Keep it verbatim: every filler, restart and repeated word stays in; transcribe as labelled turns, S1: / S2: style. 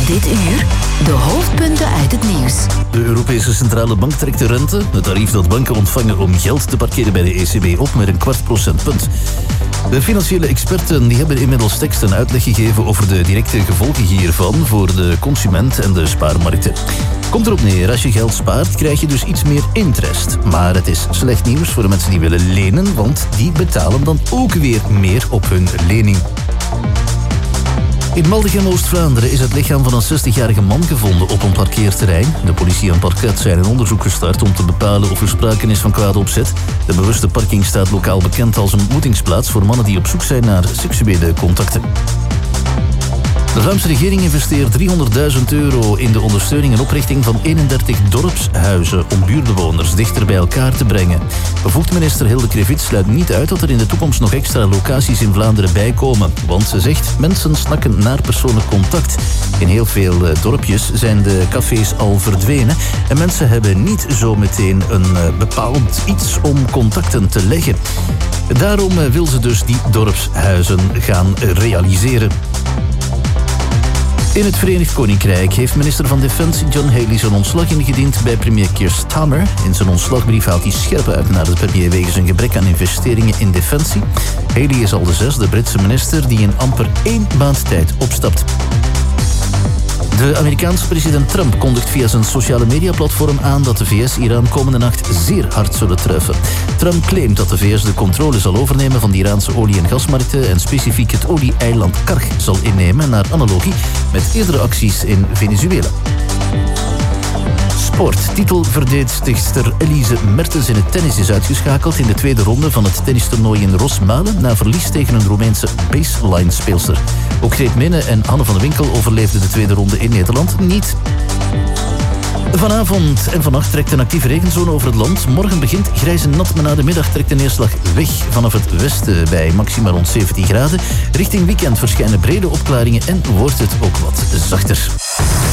S1: Dit uur de hoofdpunten uit het nieuws.
S2: De Europese Centrale Bank trekt de rente, het tarief dat banken ontvangen om geld te parkeren bij de E C B, op met een kwart procentpunt. De financiële experten die hebben inmiddels tekst en uitleg gegeven over de directe gevolgen hiervan voor de consument en de spaarmarkten. Komt erop neer, als je geld spaart, krijg je dus iets meer interest. Maar het is slecht nieuws voor de mensen die willen lenen, want die betalen dan ook weer meer op hun lening. In Maldegem, Oost-Vlaanderen, is het lichaam van een zestigjarige man gevonden op een parkeerterrein. De politie en parket zijn een onderzoek gestart om te bepalen of er sprake is van kwade opzet. De bewuste parking staat lokaal bekend als een ontmoetingsplaats voor mannen die op zoek zijn naar seksuele contacten. De Vlaamse regering investeert driehonderdduizend euro in de ondersteuning en oprichting van eenendertig dorpshuizen om buurtbewoners dichter bij elkaar te brengen. Bevoegd minister Hilde Krevits sluit niet uit dat er in de toekomst nog extra locaties in Vlaanderen bijkomen. Want ze zegt, mensen snakken naar persoonlijk contact. In heel veel dorpjes zijn de cafés al verdwenen en mensen hebben niet zo meteen een bepaald iets om contacten te leggen. Daarom wil ze dus die dorpshuizen gaan realiseren. In het Verenigd Koninkrijk heeft minister van Defensie John Healey zijn ontslag ingediend bij premier Keir Starmer. In zijn ontslagbrief haalt hij scherp uit naar de premier wegens een gebrek aan investeringen in defensie. Healey is al de zesde Britse minister die in amper één maand tijd opstapt. De Amerikaanse president Trump kondigt via zijn sociale mediaplatform aan dat de V S Iran komende nacht zeer hard zullen treffen. Trump claimt dat de V S de controle zal overnemen van de Iraanse olie- en gasmarkten en specifiek het olie-eiland Karg zal innemen, naar analogie met eerdere acties in Venezuela. Sport. Titelverdedigster Elise Mertens in het tennis is uitgeschakeld in de tweede ronde van het tennistoernooi in Rosmalen na verlies tegen een Roemeense baseline-speelster. Ook Greet Minne en Hanne van de Winkel overleefden de tweede ronde in Nederland niet. Vanavond en vannacht trekt een actieve regenzone over het land. Morgen begint grijs en nat, maar na de middag trekt de neerslag weg vanaf het westen bij maxima rond zeventien graden. Richting weekend verschijnen brede opklaringen en wordt het ook wat zachter.